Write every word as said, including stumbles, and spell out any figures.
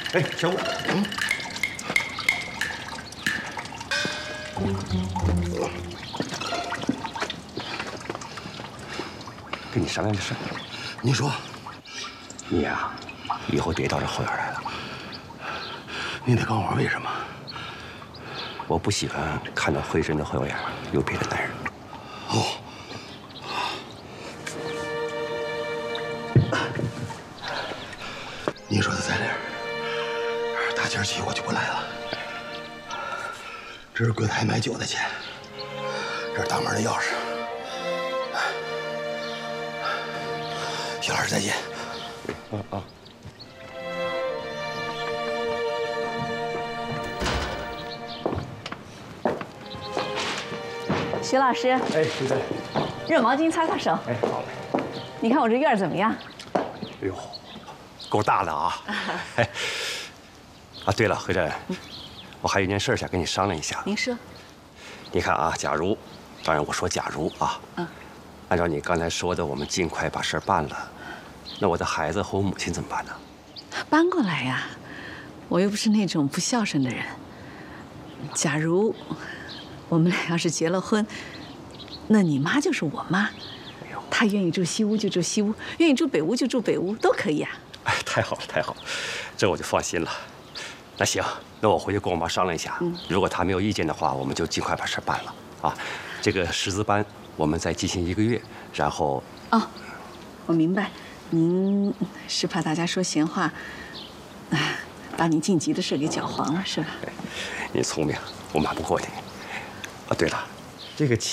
哎，小五，嗯，跟你商量个事儿。 你说， 你呀，以后别到这后院来了。 你得告诉我为什么？ 我不喜欢看到慧珍的后院有别的男人。 哦。 你说的在理儿，打今儿起我就不来了。这是柜台买酒的钱，这是大门的钥匙。徐老师再见。 啊啊。 徐老师， 哎，徐珍， 热毛巾擦擦手。 哎，好嘞。 你看我这院怎么样？ 哎呦。 够大的啊！哎，啊，对了，慧珍，我还有一件事想跟你商量一下。 您说。 你看啊，假如，当然我说假如啊， 嗯， 按照你刚才说的，我们尽快把事儿办了，那我的孩子和我母亲怎么办呢？ 搬过来呀，我又不是那种不孝顺的人。假如我们俩要是结了婚，那你妈就是我妈，她愿意住西屋就住西屋，愿意住北屋就住北屋，都可以啊。 哎，太好了，太好了，这我就放心了。那行，那我回去跟我妈商量一下，嗯、如果她没有意见的话，我们就尽快把事办了啊。这个识字班我们再进行一个月，然后…… 哦，我明白，您是怕大家说闲话，把你晋级的事给搅黄了，是吧？ 你聪明，我瞒不过你。啊，对了，这个。